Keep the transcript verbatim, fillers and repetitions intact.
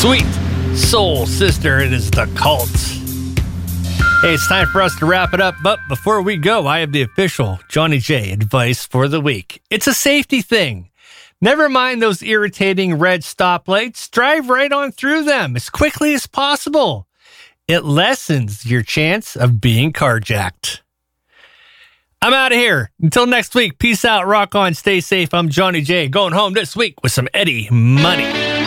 Sweet Soul Sister, it is The Cult. Hey, it's time for us to wrap it up, but before we go, I have the official Johnny J advice for the week. It's a safety thing. Never mind those irritating red stoplights. Drive right on through them as quickly as possible. It lessens your chance of being carjacked. I'm out of here. Until next week, peace out, rock on, stay safe. I'm Johnny J, going home this week with some Eddie Money.